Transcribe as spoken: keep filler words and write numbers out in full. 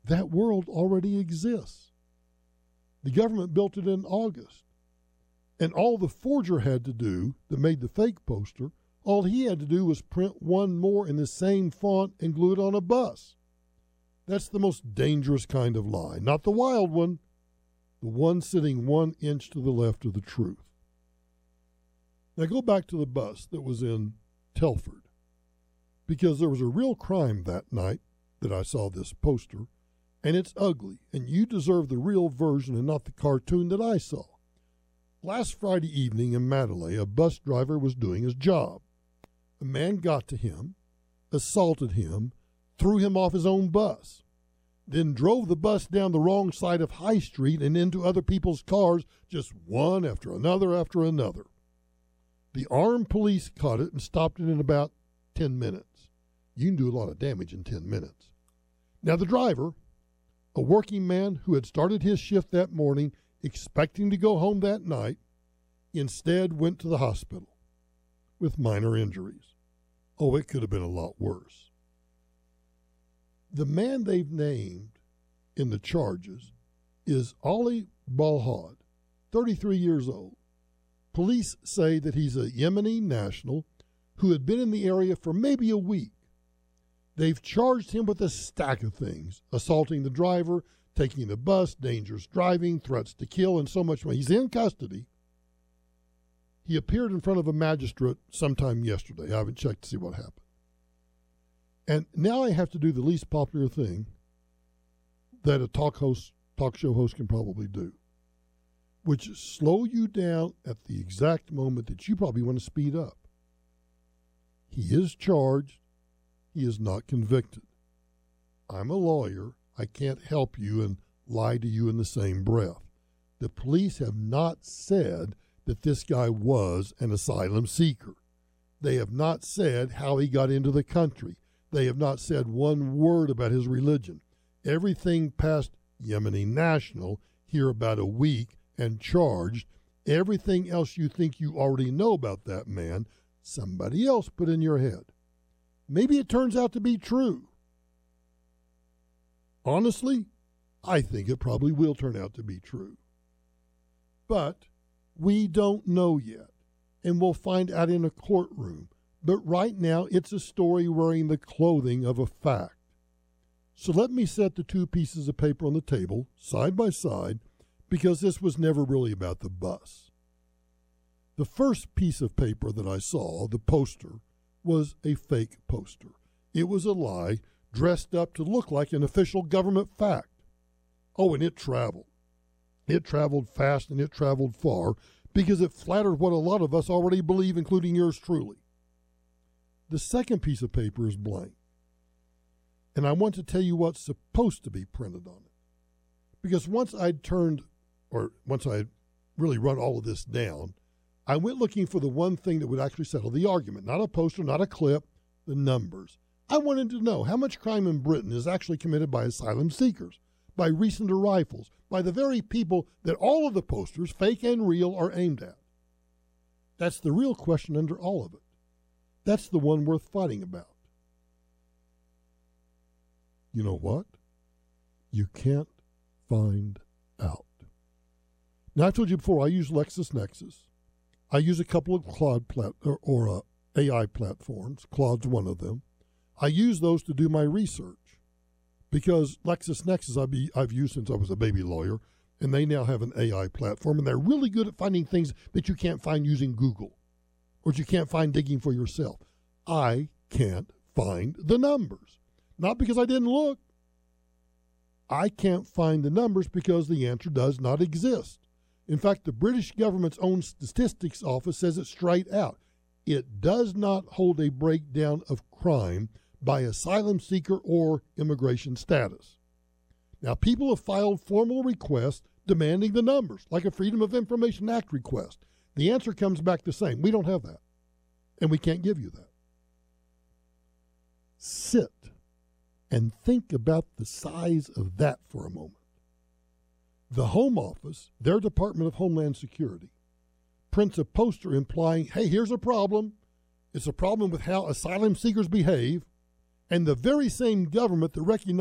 That world already exists. The government built it in August. And all the forger had to do that made the fake poster, all he had to do was print one more in the same font and glue it on a bus. That's the most dangerous kind of lie, not the wild one, the one sitting one inch to the left of the truth. Now go back to the bus that was in Telford, because there was a real crime that night that I saw this poster, and it's ugly, and you deserve the real version and not the cartoon that I saw. Last Friday evening in Madeley, a bus driver was doing his job. A man got to him, assaulted him, threw him off his own bus, then drove the bus down the wrong side of High Street and into other people's cars, just one after another after another. The armed police caught it and stopped it in about ten minutes. You can do a lot of damage in ten minutes. Now the driver, a working man who had started his shift that morning expecting to go home that night, instead went to the hospital with minor injuries. Oh, it could have been a lot worse. The man they've named in the charges is Ali Balhad, thirty-three years old. Police say that he's a Yemeni national who had been in the area for maybe a week. They've charged him with a stack of things: assaulting the driver, taking the bus, dangerous driving, threats to kill, and so much more. He's in custody. He appeared in front of a magistrate sometime yesterday. I haven't checked to see what happened. And now I have to do the least popular thing that a talk host, talk show host can probably do, which is slow you down at the exact moment that you probably want to speed up. He is charged. He is not convicted. I'm a lawyer. I can't help you and lie to you in the same breath. The police have not said that this guy was an asylum seeker. They have not said how he got into the country. They have not said one word about his religion. Everything past Yemeni national, here about a week, and charged. Everything else you think you already know about that man, somebody else put in your head. Maybe it turns out to be true. Honestly, I think it probably will turn out to be true. But we don't know yet, and we'll find out in a courtroom. But right now, it's a story wearing the clothing of a fact. So let me set the two pieces of paper on the table, side by side, because this was never really about the bus. The first piece of paper that I saw, the poster, was a fake poster. It was a lie dressed up to look like an official government fact. Oh, and it traveled. It traveled fast and it traveled far because it flattered what a lot of us already believe, including yours truly. The second piece of paper is blank. And I want to tell you what's supposed to be printed on it. Because once I'd turned, or once I'd really run all of this down, I went looking for the one thing that would actually settle the argument. Not a poster, not a clip, the numbers. I wanted to know how much crime in Britain is actually committed by asylum seekers, by recent arrivals, by the very people that all of the posters, fake and real, are aimed at. That's the real question under all of it. That's the one worth fighting about. You know what? You can't find out. Now, I told you before, I use LexisNexis. I use a couple of Claude plat- or, or uh, A I platforms. Claude's one of them. I use those to do my research because LexisNexis I've, be, I've used since I was a baby lawyer, and they now have an A I platform, and they're really good at finding things that you can't find using Google or that you can't find digging for yourself. I can't find the numbers. Not because I didn't look. I can't find the numbers because the answer does not exist. In fact, the British government's own statistics office says it straight out. It does not hold a breakdown of crime by asylum seeker or immigration status. Now, people have filed formal requests demanding the numbers, like a Freedom of Information Act request. The answer comes back the same. We don't have that, and we can't give you that. Sit and think about the size of that for a moment. The Home Office, their Department of Homeland Security, prints a poster implying, hey, here's a problem. It's a problem with how asylum seekers behave. And the very same government that recognizes